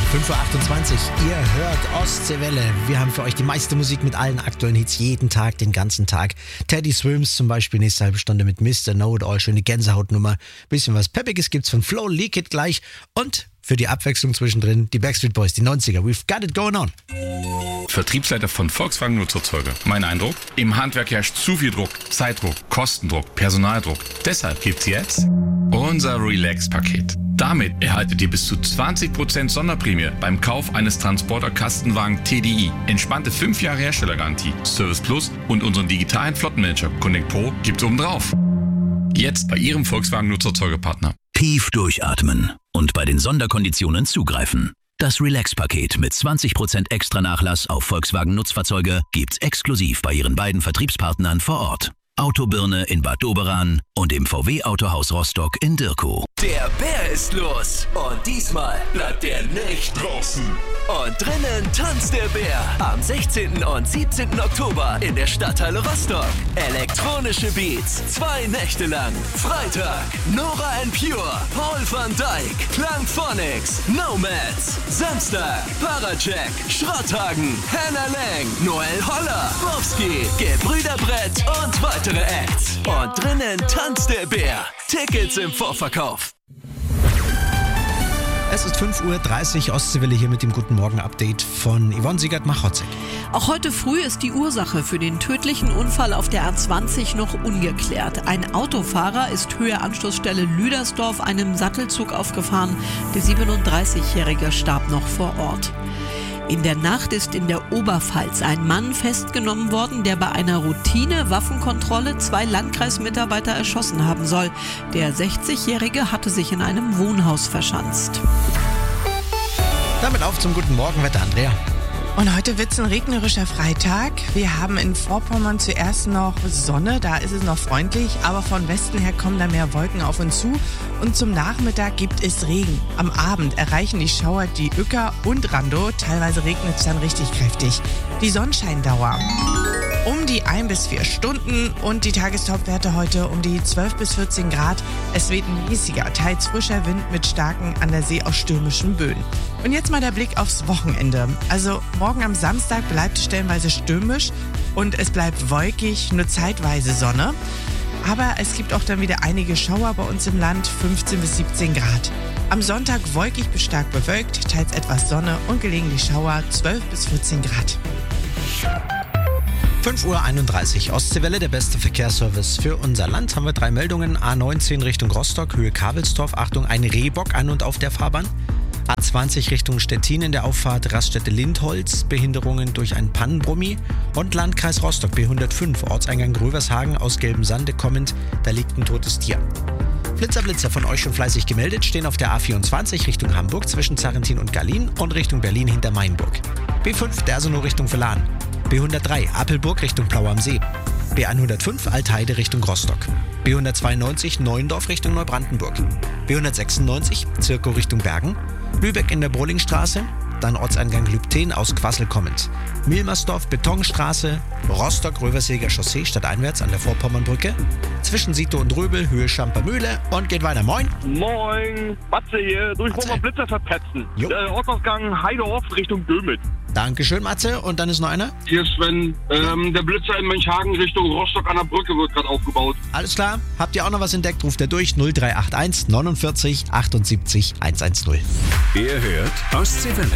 5.28 Uhr, ihr hört Ostseewelle. Wir haben für euch die meiste Musik mit allen aktuellen Hits jeden Tag, den ganzen Tag. Teddy Swims zum Beispiel nächste halbe Stunde mit Mr. Know-It-All, schöne Gänsehautnummer. Bisschen was Peppiges gibt's von Flo, Leak It gleich. Und für die Abwechslung zwischendrin die Backstreet Boys, die 90er. We've got it going on. Vertriebsleiter von Volkswagen Nutzerzeuge. Mein Eindruck? Im Handwerk herrscht zu viel Druck, Zeitdruck, Kostendruck, Personaldruck. Deshalb gibt's jetzt unser Relax-Paket. Damit erhaltet ihr bis zu 20% Sonderprämie beim Kauf eines Transporter-Kastenwagen TDI. Entspannte 5 Jahre Herstellergarantie, Service Plus und unseren digitalen Flottenmanager Connect Pro gibt's obendrauf. Jetzt bei Ihrem Volkswagen Nutzerzeugepartner. Tief durchatmen und bei den Sonderkonditionen zugreifen. Das Relax-Paket mit 20% extra Nachlass auf Volkswagen Nutzfahrzeuge gibt's exklusiv bei Ihren beiden Vertriebspartnern vor Ort. Autobirne in Bad Doberan und im VW Autohaus Rostock in Dirkow. Der Bär ist los und diesmal bleibt er nicht draußen. Und drinnen tanzt der Bär am 16. und 17. Oktober in der Stadthalle Rostock. Elektronische Beats, 2 Nächte lang. Freitag, Nora & Pure, Paul van Dyk, Klangphonics, Nomads. Samstag, Paracheck, Schrotthagen, Hannah Lang, Noel Holler, Bobski, Gebrüder Brett und weitere Acts. Und drinnen tanzt der Bär. Tickets im Vorverkauf. Es ist 5.30 Uhr, Ostseewelle hier mit dem Guten Morgen-Update von Yvonne Siegert-Machotzek. Auch heute früh ist die Ursache für den tödlichen Unfall auf der A20 noch ungeklärt. Ein Autofahrer ist Höhe Anschlussstelle Lüdersdorf einem Sattelzug aufgefahren. Der 37-Jährige starb noch vor Ort. In der Nacht ist in der Oberpfalz ein Mann festgenommen worden, der bei einer Routine-Waffenkontrolle 2 Landkreismitarbeiter erschossen haben soll. Der 60-Jährige hatte sich in einem Wohnhaus verschanzt. Damit auf zum Guten Morgenwetter, Andrea. Und heute wird's ein regnerischer Freitag. Wir haben in Vorpommern zuerst noch Sonne, da ist es noch freundlich, aber von Westen her kommen da mehr Wolken auf uns zu. Und zum Nachmittag gibt es Regen. Am Abend erreichen die Schauer die Uecker und Randow. Teilweise regnet es dann richtig kräftig. Die Sonnenscheindauer um die 1 bis 4 Stunden und die Tagestopwerte heute um die 12 bis 14 Grad. Es weht ein mäßiger, teils frischer Wind mit starken, an der See auch stürmischen Böen. Und jetzt mal der Blick aufs Wochenende. Also morgen am Samstag bleibt es stellenweise stürmisch und es bleibt wolkig, nur zeitweise Sonne. Aber es gibt auch dann wieder einige Schauer bei uns im Land, 15 bis 17 Grad. Am Sonntag wolkig bis stark bewölkt, teils etwas Sonne und gelegentlich Schauer, 12 bis 14 Grad. 5.31 Uhr, Ostseewelle, der beste Verkehrsservice für unser Land. Haben wir 3 Meldungen. A19 Richtung Rostock, Höhe Kavelsdorf. Achtung, ein Rehbock an und auf der Fahrbahn. A20 Richtung Stettin in der Auffahrt Raststätte Lindholz. Behinderungen durch einen Pannenbrummi. Und Landkreis Rostock, B105, Ortseingang Grövershagen aus Gelbensande kommend. Da liegt ein totes Tier. Blitzer von euch schon fleißig gemeldet, stehen auf der A24 Richtung Hamburg zwischen Zarrentin und Gallien und Richtung Berlin hinter Mainburg. B5 Dersenow Richtung Verlan. B103 Apelburg Richtung Plau am See. B105 Altheide Richtung Rostock. B192 Neuendorf Richtung Neubrandenburg. B196 Zirkow Richtung Bergen. Lübeck in der Brohlingstraße. Dann Ortseingang Lübten aus Quassel kommend. Milmersdorf Betonstraße. Rostock-Röverseger Chaussee stadteinwärts an der Vorpommernbrücke. Zwischen Sito und Röbel, Höhe Schampermühle und geht weiter. Moin. Moin, Matze hier. Du, ich wollte mal Blitzer verpetzen. Ortsausgang Heidehof Richtung Dömitz. Dankeschön, Matze. Und dann ist noch einer? Hier ist Sven. Der Blitzer in Mönchhagen Richtung Rostock an der Brücke wird gerade aufgebaut. Alles klar. Habt ihr auch noch was entdeckt? Ruft er durch 0381 49 78 110. Ihr hört Ostseewelle.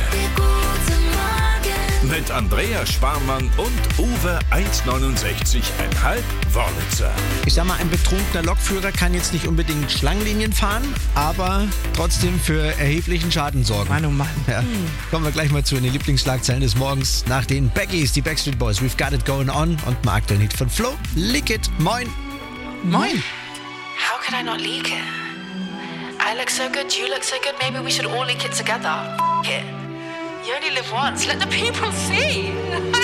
Mit Andrea Sparmann und Uwe 1,69,5 Wörlitzer. Ich sag mal, ein betrunkener Lokführer kann jetzt nicht unbedingt Schlangenlinien fahren, aber trotzdem für erheblichen Schaden sorgen. Mann, oh Mann. Ja. Kommen wir gleich mal zu den Lieblingsschlagzeilen des Morgens nach den Baggies, die Backstreet Boys. We've got it going on und dem aktuellen Hit von Flo. Leak it. Moin. Moin. How could I not leak it? I look so good, you look so good, maybe we should all leak it together. F*** it. You only live once, let the people see.